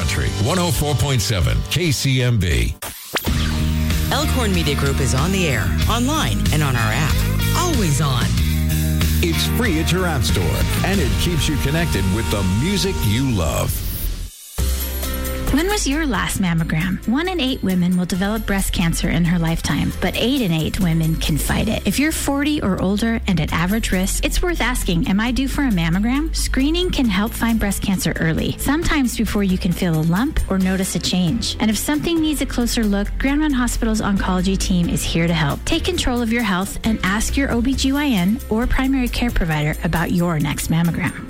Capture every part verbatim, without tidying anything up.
Country, one oh four point seven K C M B. Elkhorn Media Group is on the air, online, and on our app. Always on. It's free at your app store, and it keeps you connected with the music you love. When was your last mammogram? One in eight women will develop breast cancer in her lifetime, but eight in eight women can fight it. If you're forty or older and at average risk, it's worth asking, am I due for a mammogram? Screening can help find breast cancer early, sometimes before you can feel a lump or notice a change. And if something needs a closer look, Grand Mountain Hospital's oncology team is here to help. Take control of your health and ask your O B G Y N or primary care provider about your next mammogram.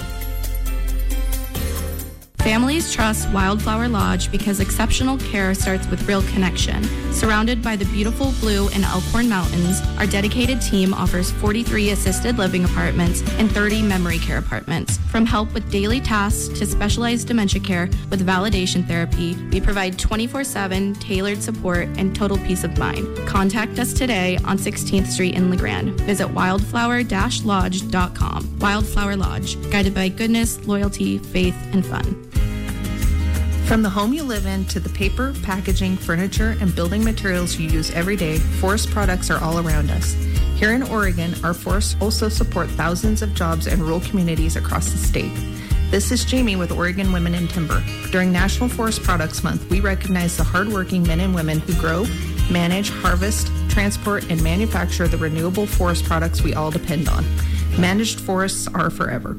Families trust Wildflower Lodge because exceptional care starts with real connection. Surrounded by the beautiful Blue and Elkhorn Mountains, our dedicated team offers forty-three assisted living apartments and thirty memory care apartments. From help with daily tasks to specialized dementia care with validation therapy, we provide twenty-four seven tailored support and total peace of mind. Contact us today on sixteenth Street in LeGrand. Visit wildflower dash lodge dot com. Wildflower Lodge, guided by goodness, loyalty, faith, and fun. From the home you live in to the paper, packaging, furniture, and building materials you use every day, forest products are all around us. Here in Oregon, our forests also support thousands of jobs in rural communities across the state. This is Jamie with Oregon Women in Timber. During National Forest Products Month, we recognize the hardworking men and women who grow, manage, harvest, transport, and manufacture the renewable forest products we all depend on. Managed forests are forever.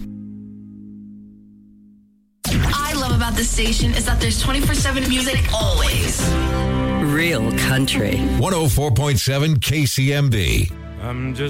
About the station is that there's twenty-four seven music always. Real country. one oh four point seven K C M B. I'm just